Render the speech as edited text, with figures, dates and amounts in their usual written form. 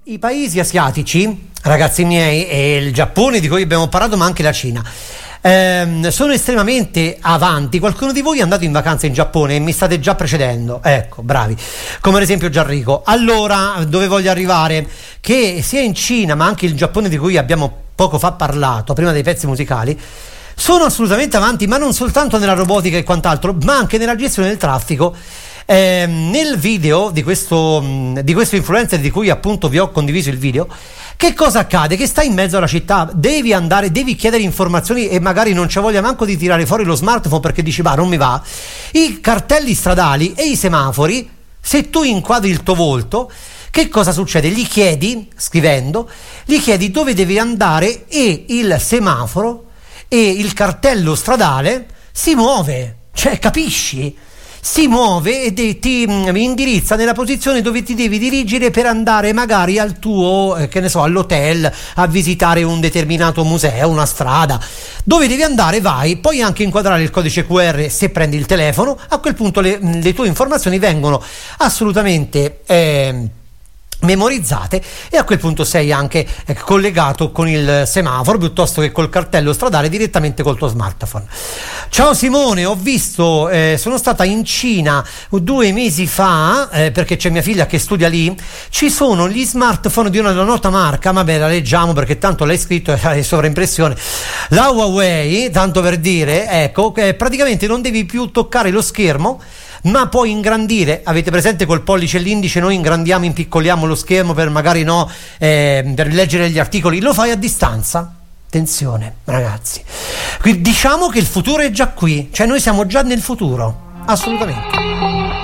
I paesi asiatici, ragazzi miei, e il Giappone di cui abbiamo parlato, ma anche la Cina, sono estremamente avanti. Qualcuno di voi è andato in vacanza in Giappone e mi state già precedendo, ecco, bravi, come ad esempio Gianrico. Allora, dove voglio arrivare? Che sia in Cina ma anche il Giappone di cui abbiamo poco fa parlato, prima dei pezzi musicali, sono assolutamente avanti, ma non soltanto nella robotica e quant'altro, ma anche nella gestione del traffico. Nel video di questo influencer di cui appunto vi ho condiviso il video, che cosa accade? Che stai in mezzo alla città, devi chiedere informazioni e magari non c'è voglia manco di tirare fuori lo smartphone perché dici ma non mi va. I cartelli stradali e i semafori, se tu inquadri il tuo volto, che cosa succede? Gli chiedi dove devi andare e il semaforo e il cartello stradale si muove, cioè capisci? Si muove e ti indirizza nella posizione dove ti devi dirigere per andare magari al tuo, all'hotel, a visitare un determinato museo, una strada. Dove devi andare vai, puoi anche inquadrare il codice QR se prendi il telefono, a quel punto le tue informazioni vengono assolutamente memorizzate e a quel punto sei anche collegato con il semaforo piuttosto che col cartello stradale direttamente col tuo smartphone. Ciao Simone, ho visto, sono stata in Cina 2 mesi fa perché c'è mia figlia che studia lì, ci sono gli smartphone di una nota marca, vabbè la leggiamo perché tanto l'hai scritto e è sovraimpressione, la Huawei, tanto per dire, ecco, praticamente non devi più toccare lo schermo ma puoi ingrandire. Avete presente col pollice e l'indice noi ingrandiamo, impiccoliamo lo schermo per magari per leggere gli articoli, lo fai a distanza. Attenzione ragazzi, quindi diciamo che il futuro è già qui, cioè noi siamo già nel futuro, assolutamente.